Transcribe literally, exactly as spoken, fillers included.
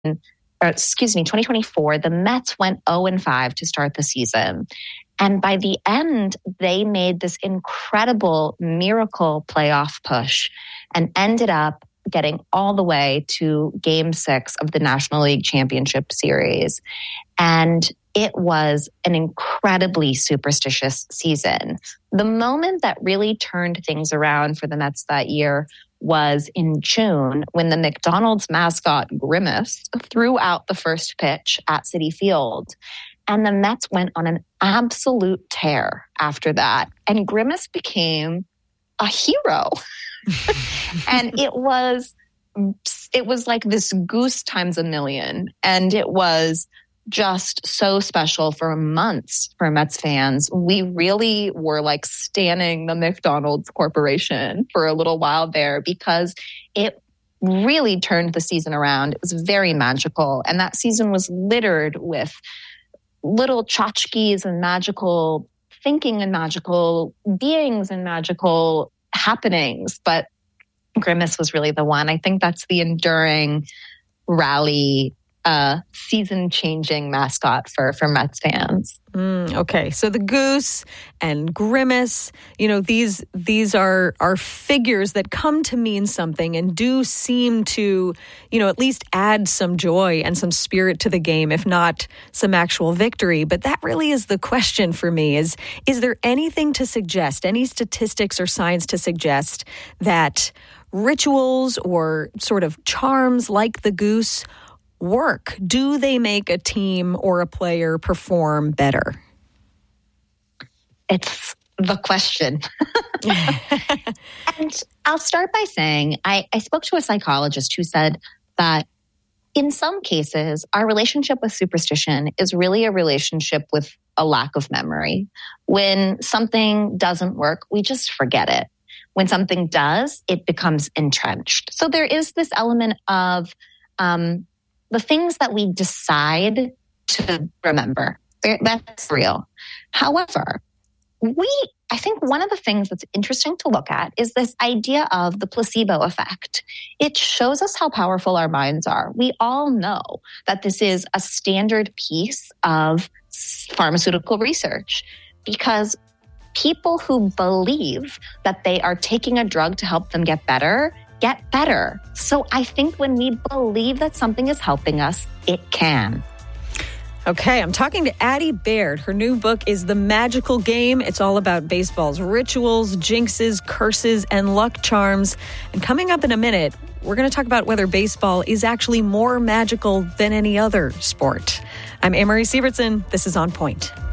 or excuse me, twenty twenty-four, the Mets went oh and five to start the season. And by the end, they made this incredible miracle playoff push and ended up getting all the way to game six of the National League Championship Series. And it was an incredibly superstitious season. The moment that really turned things around for the Mets that year was in June when the McDonald's mascot Grimace threw out the first pitch at Citi Field. And the Mets went on an absolute tear after that. And Grimace became a hero. And it was, it was like this goose times a million. And it was just so special for months for Mets fans. We really were like standing the McDonald's Corporation for a little while there because it really turned the season around. It was very magical. And that season was littered with little tchotchkes and magical thinking and magical beings and magical happenings. But Grimace was really the one. I think that's the enduring rally uh, season-changing mascot for, for Mets fans. Mm, okay, so the goose and Grimace, you know, these these are are figures that come to mean something and do seem to, you know, at least add some joy and some spirit to the game, if not some actual victory. But that really is the question for me, is, is there anything to suggest, any statistics or science to suggest that rituals or sort of charms like the goose work? Do they make a team or a player perform better? It's the question. And I'll start by saying I, I spoke to a psychologist who said that in some cases, our relationship with superstition is really a relationship with a lack of memory. When something doesn't work, we just forget it. When something does, it becomes entrenched. So there is this element of um, the things that we decide to remember. That's real. However, we, I think one of the things that's interesting to look at is this idea of the placebo effect. It shows us how powerful our minds are. We all know that this is a standard piece of pharmaceutical research because people who believe that they are taking a drug to help them get better, get better. So I think when we believe that something is helping us, it can. Okay, I'm talking to Addie Baird. Her new book is The Magical Game. It's all about baseball's rituals, jinxes, curses, and luck charms. And coming up in a minute, we're going to talk about whether baseball is actually more magical than any other sport. I'm Anne-Marie Sievertson. This is On Point.